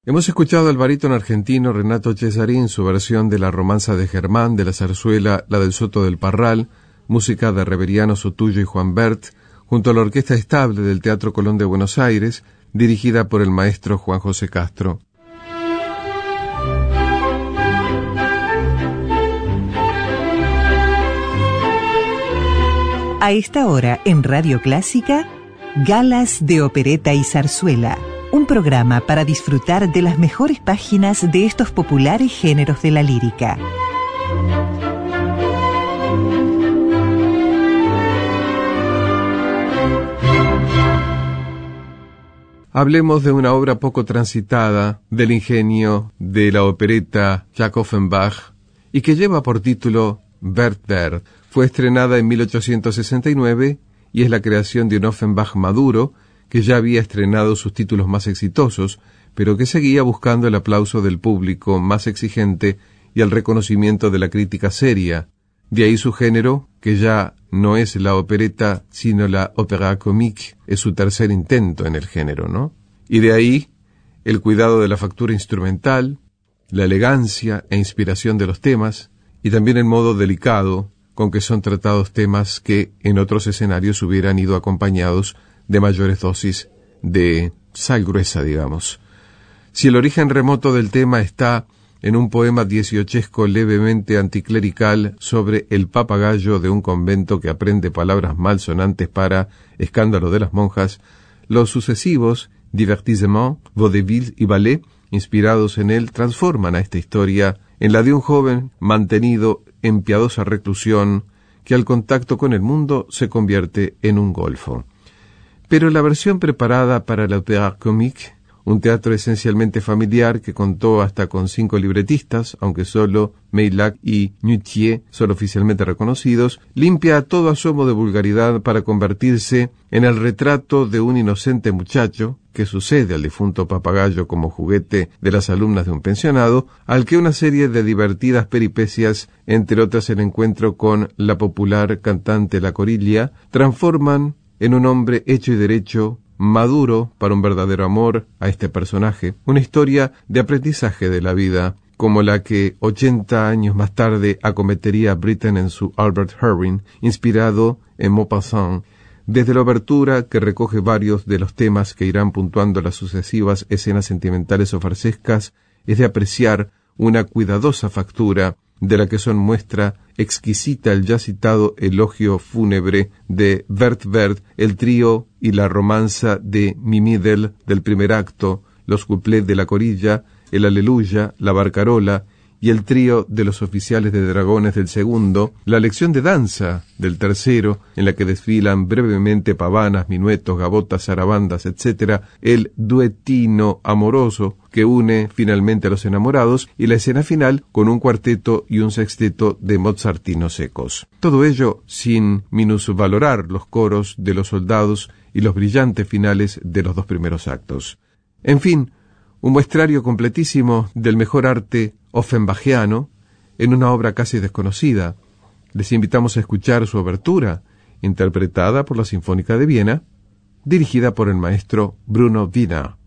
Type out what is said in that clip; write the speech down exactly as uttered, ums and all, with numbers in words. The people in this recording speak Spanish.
Hemos escuchado al barítono argentino Renato Cesarín, su versión de la romanza de Germán, de la zarzuela La del Soto del Parral, música de Reveriano Sotullo y Juan Bert, junto a la Orquesta Estable del Teatro Colón de Buenos Aires, dirigida por el maestro Juan José Castro. A esta hora, en Radio Clásica, Galas de Opereta y Zarzuela, un programa para disfrutar de las mejores páginas de estos populares géneros de la lírica. Hablemos de una obra poco transitada del ingenio de la opereta Jacques Offenbach y que lleva por título Vert Vert. Fue estrenada en mil ochocientos sesenta y nueve y es la creación de un Offenbach maduro que ya había estrenado sus títulos más exitosos, pero que seguía buscando el aplauso del público más exigente y el reconocimiento de la crítica seria. De ahí su género, que ya no es la opereta, sino la opéra comique, es su tercer intento en el género, ¿no? Y de ahí el cuidado de la factura instrumental, la elegancia e inspiración de los temas, y también el modo delicado con que son tratados temas que en otros escenarios hubieran ido acompañados de mayores dosis de sal gruesa, digamos. Si el origen remoto del tema está en un poema dieciochesco levemente anticlerical sobre el papagayo de un convento que aprende palabras malsonantes para escándalo de las monjas, los sucesivos divertissements, vaudeville y ballet inspirados en él transforman a esta historia en la de un joven mantenido en piadosa reclusión que al contacto con el mundo se convierte en un golfo. Pero la versión preparada para la opéra comique, un teatro esencialmente familiar que contó hasta con cinco libretistas, aunque solo Meillac y Nutier son oficialmente reconocidos, limpia todo asomo de vulgaridad para convertirse en el retrato de un inocente muchacho que sucede al difunto papagayo como juguete de las alumnas de un pensionado, al que una serie de divertidas peripecias, entre otras el encuentro con la popular cantante La Corilla, transforman en un hombre hecho y derecho, maduro para un verdadero amor a este personaje, una historia de aprendizaje de la vida, como la que ochenta años más tarde acometería Britten en su Albert Herring, inspirado en Maupassant. Desde la obertura, que recoge varios de los temas que irán puntuando las sucesivas escenas sentimentales o farsescas, es de apreciar una cuidadosa factura de la que son muestra exquisita el ya citado elogio fúnebre de Vert Vert, el trío y la romanza de Mimidel del primer acto, los couplets de La Corilla, el Aleluya, la Barcarola y el trío de los oficiales de dragones del segundo, la lección de danza del tercero, en la que desfilan brevemente pavanas, minuetos, gabotas, zarabandas, etcétera, el duetino amoroso que une finalmente a los enamorados, y la escena final con un cuarteto y un sexteto de mozartinos secos. Todo ello sin minusvalorar los coros de los soldados y los brillantes finales de los dos primeros actos. En fin, un muestrario completísimo del mejor arte offenbachiano en una obra casi desconocida. Les invitamos a escuchar su obertura, interpretada por la Sinfónica de Viena, dirigida por el maestro Bruno Wiener.